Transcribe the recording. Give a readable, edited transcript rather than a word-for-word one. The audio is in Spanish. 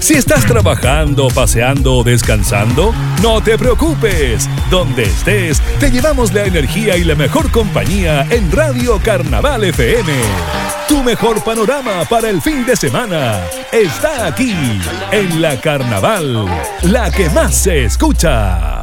Si estás trabajando, paseando o descansando, no te preocupes. Donde estés, te llevamos la energía y la mejor compañía en Radio Carnaval FM. Tu mejor panorama para el fin de semana está aquí, en la Carnaval, la que más se escucha.